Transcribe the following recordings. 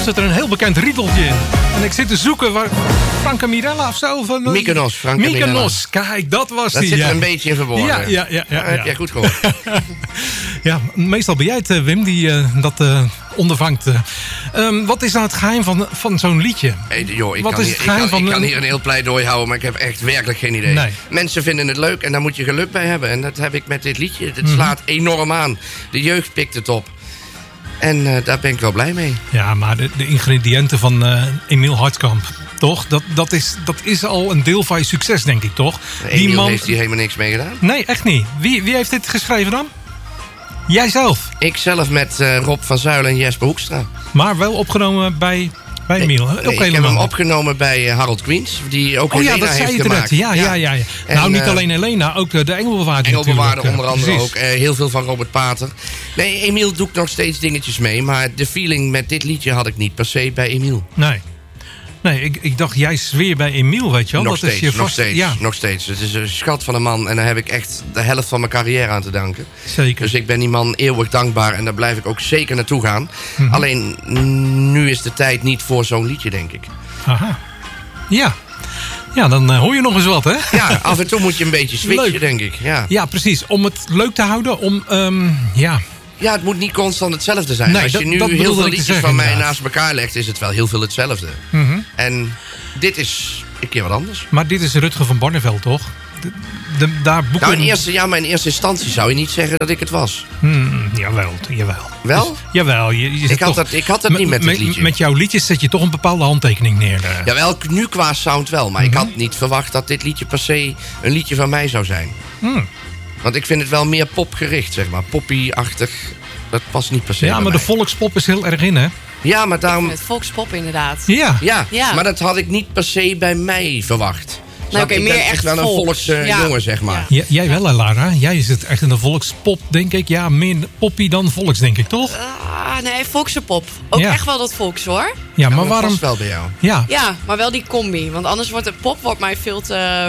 zit er een heel bekend riedeltje in. En ik zit te zoeken waar... Franca Mirella of zo? Van, Mykonos, Franca Mykonos, kijk, dat was die. Dat zit er een beetje in verborgen. Ja. Heb jij goed gehoord. Ja, meestal ben jij het, Wim, die dat ondervangt. Wat is nou het geheim van zo'n liedje? Ik kan hier een heel pleidooi houden, maar ik heb echt werkelijk geen idee. Nee. Mensen vinden het leuk en daar moet je geluk bij hebben. En dat heb ik met dit liedje. Het slaat enorm aan. De jeugd pikt het op. En daar ben ik wel blij mee. Ja, maar de ingrediënten van Emiel Hartkamp, toch? Dat is al een deel van je succes, denk ik, toch? Emiel heeft hier helemaal niks mee gedaan. Nee, echt niet. Wie heeft dit geschreven dan? Jijzelf? Ik zelf met Rob van Zuilen en Jesper Hoekstra. Maar wel opgenomen bij Emiel. Ik heb hem opgenomen bij Harold Queens, die ook Helena heeft gemaakt. Ja. Nou, niet alleen Helena, ook de Engelbewaarder. Engelbewaarder onder andere ook. Heel veel van Robert Pater. Nee, Emiel doet nog steeds dingetjes mee. Maar de feeling met dit liedje had ik niet per se bij Emiel. Nee, ik dacht, jij zweer bij Emiel, weet je wel. Nog steeds. Het is een schat van een man en daar heb ik echt de helft van mijn carrière aan te danken. Zeker. Dus ik ben die man eeuwig dankbaar en daar blijf ik ook zeker naartoe gaan. Alleen, nu is de tijd niet voor zo'n liedje, denk ik. Aha. Ja, dan hoor je nog eens wat, hè? Ja, af en toe moet je een beetje switchen, denk ik. Ja, precies. Om het leuk te houden, Ja, het moet niet constant hetzelfde zijn. Nee, als je nu heel veel liedjes van mij naast elkaar legt, is het wel heel veel hetzelfde. En dit is een keer wat anders. Maar dit is Rutger van Barneveld, toch? Daar boeken... Nou, in eerste instantie zou je niet zeggen dat ik het was. Jawel. Wel? Dus, jawel. Ik had dat niet met dit liedje. Met jouw liedjes zet je toch een bepaalde handtekening neer. Jawel, nu qua sound wel. Maar ik had niet verwacht dat dit liedje per se een liedje van mij zou zijn. Want ik vind het wel meer popgericht, zeg maar. Poppy-achtig. Dat past niet per se bij maar mij. de volkspop is heel erg in, hè? Ja, maar daarom... Het volkspop inderdaad. Ja, maar dat had ik niet per se bij mij verwacht. Nou, ik ben echt wel een volksjongen, zeg maar. Ja, jij wel, hè, Lara? Jij zit echt in de volkspop, denk ik. Ja, meer poppy dan volks, denk ik, toch? Nee, volksenpop. Ook echt wel dat volks, hoor. Ja, maar waarom... Dat wel bij jou. Ja, maar wel die combi. Want anders wordt het pop mij veel te...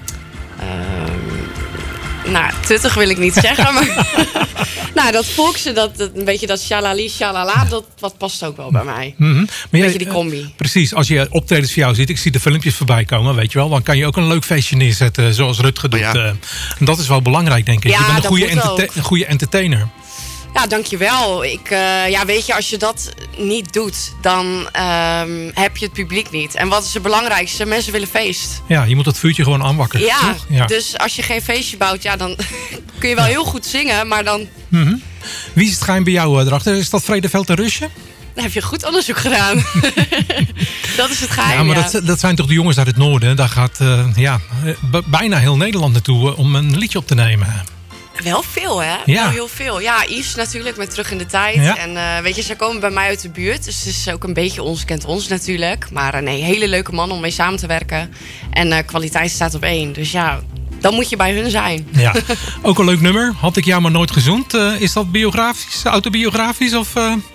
tuttig wil ik niet zeggen, maar... dat volkse, dat een beetje dat shalali, shalala, dat past ook wel bij mij. Een beetje die combi. Precies, als je optredens voor jou ziet, ik zie de filmpjes voorbij komen, weet je wel, dan kan je ook een leuk feestje neerzetten, zoals Rutger doet. En dat is wel belangrijk, denk ik. Je bent een goede entertainer. Ja, dankjewel. Weet je, als je dat niet doet, dan heb je het publiek niet. En wat is het belangrijkste? Mensen willen feest. Ja, je moet dat vuurtje gewoon aanwakkeren. Ja, dus als je geen feestje bouwt, dan kun je wel heel goed zingen, maar dan... Wie is het geheim bij jou erachter? Is dat Vredeveld en Rusje? Dan heb je goed onderzoek gedaan. Dat is het geheim. Ja, maar dat zijn toch de jongens uit het noorden? Daar gaat bijna heel Nederland naartoe om een liedje op te nemen. Wel veel, hè? Ja. Wel heel veel. Ja, Yves natuurlijk met Terug in de Tijd. Ja. En weet je, zij komen bij mij uit de buurt. Dus het is ook een beetje ons kent ons natuurlijk. Maar nee, hele leuke man om mee samen te werken. En kwaliteit staat op 1. Dus ja, dan moet je bij hun zijn. Ja, ook een leuk nummer. Had ik jou maar nooit gezoend. Is dat biografisch, autobiografisch? Of,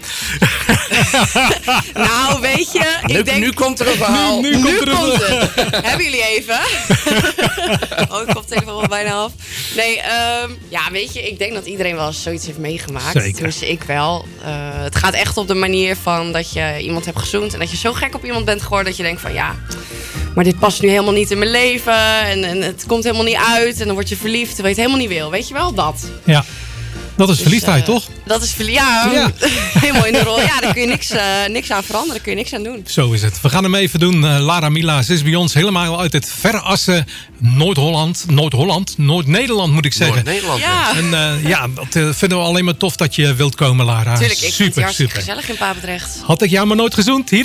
Nou, weet je... Ik denk... Nu komt er een verhaal. Nu komt het. Hebben jullie even? Ik kom telefoon wel bijna af. Nee, weet je, ik denk dat iedereen wel eens zoiets heeft meegemaakt. Zeker. Dus ik wel. Het gaat echt op de manier van dat je iemand hebt gezoend en dat je zo gek op iemand bent geworden dat je denkt van maar dit past nu helemaal niet in mijn leven en het komt helemaal niet uit en dan word je verliefd terwijl je het helemaal niet wil. Weet je wel, dat. Ja. Dat is verliefdheid, toch? Dat is verliefdheid. Helemaal in de rol. Ja, daar kun je niks aan veranderen. Daar kun je niks aan doen. Zo is het. We gaan hem even doen. Lara Mila, ze is bij ons helemaal uit het verre Assen. Noord-Nederland moet ik zeggen. Noord-Nederland. Ja. En dat vinden we alleen maar tof dat je wilt komen, Lara. Tuurlijk, ik vind het hartstikke super gezellig in Papendrecht. Had ik jou maar nooit gezoend. Hier